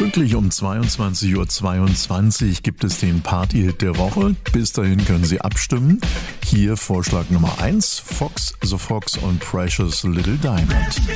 Pünktlich um 22:22 Uhr gibt es den Party-Hit der Woche. Bis dahin können Sie abstimmen. Hier Vorschlag Nummer 1, Fox the Fox und Precious Little Diamond.